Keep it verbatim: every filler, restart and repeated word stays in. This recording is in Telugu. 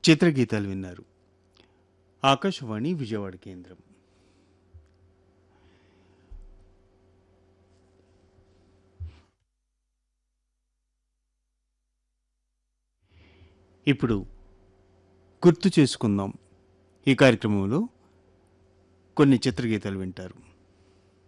చిత్రగీతాలు విన్నారు. ఆకాశవాణి విజయవాడ కేంద్రం. ఇప్పుడు గుర్తు చేసుకుందాం. ఈ కార్యక్రమంలో కొన్ని చిత్రగీతాలు వింటారు.